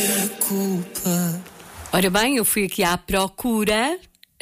Ora bem, eu fui aqui à procura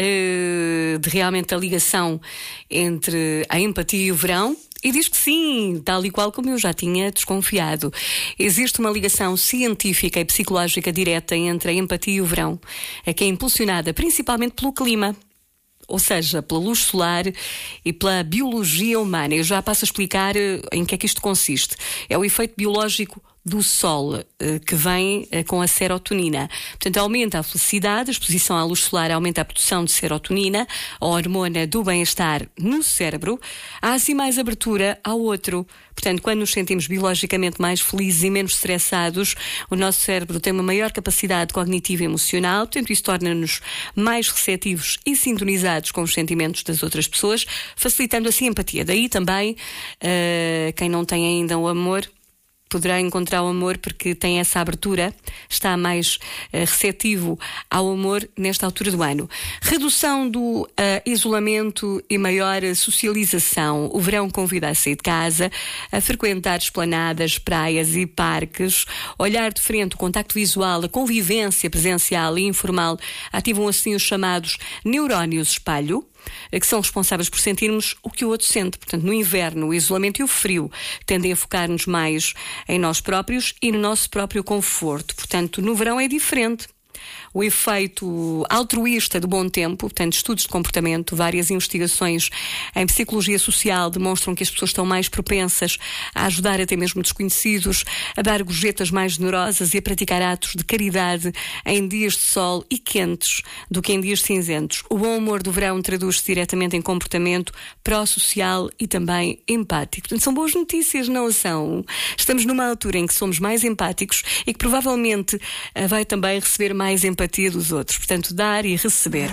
de realmente a ligação entre a empatia e o verão. E diz que sim, tal e qual como eu já tinha desconfiado. Existe uma ligação científica e psicológica direta entre a empatia e o verão, que é impulsionada principalmente pelo clima, ou seja, pela luz solar e pela biologia humana. Eu já passo a explicar em que é que isto consiste. É o efeito biológico do sol, que vem com a serotonina. Portanto, aumenta a felicidade, a exposição à luz solar aumenta a produção de serotonina, a hormona do bem-estar no cérebro. Há assim mais abertura ao outro. Portanto, quando nos sentimos biologicamente mais felizes e menos estressados, o nosso cérebro tem uma maior capacidade cognitiva e emocional, portanto, isso torna-nos mais receptivos e sintonizados com os sentimentos das outras pessoas, facilitando assim a empatia. Daí também, quem não tem ainda o amor poderá encontrar o amor porque tem essa abertura, está mais receptivo ao amor nesta altura do ano. Redução do isolamento e maior socialização. O verão convida a sair de casa, a frequentar esplanadas, praias e parques, olhar de frente, o contacto visual, a convivência presencial e informal ativam assim os chamados neurónios espelho, que são responsáveis por sentirmos o que o outro sente. Portanto, no inverno, o isolamento e o frio tendem a focar-nos mais em nós próprios e no nosso próprio conforto. Portanto, no verão é diferente. O efeito altruísta do bom tempo, portanto, estudos de comportamento, várias investigações em psicologia social demonstram que as pessoas estão mais propensas a ajudar até mesmo desconhecidos, a dar gorjetas mais generosas e a praticar atos de caridade em dias de sol e quentes do que em dias cinzentos. O bom humor do verão traduz-se diretamente em comportamento pró-social e também empático. Portanto, são boas notícias, não são? Estamos numa altura em que somos mais empáticos e que provavelmente vai também receber mais empatia dos outros. Portanto, dar e receber.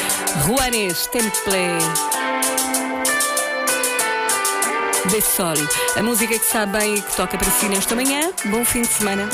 Juanes Temple de Sol. A música que sabe bem e que toca para si nesta manhã. Bom fim de semana.